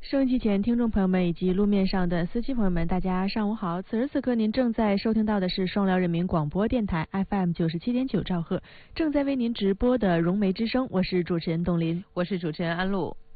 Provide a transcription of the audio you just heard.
收音机前听众朋友们以及路面上的司机朋友们，大家上午好。此时此刻您正在收听到的是双辽人民广播电台 FM 97.9兆赫，正在为您直播的融媒之声，我是主持人董林， 我是主持人安露。